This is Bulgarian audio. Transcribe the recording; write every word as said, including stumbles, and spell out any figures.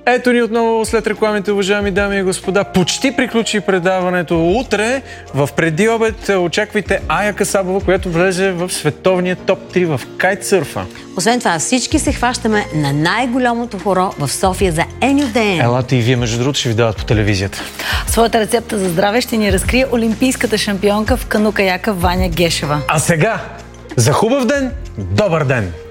Ето ни отново след рекламите, уважаеми дами и господа. Почти приключи предаването. Утре в преди обед очаквайте Ая Касабова, която влезе в световния топ три в кайтсърфа. Освен това, всички се хващаме на най-голямото хоро в София за Еню ден. Елате и вие, между другото, ще ви дават по телевизията. Своята рецепта за здраве ще ни разкрие олимпийската шампионка в кану-каяка Ваня Гешева. А сега, за хубав ден, добър ден!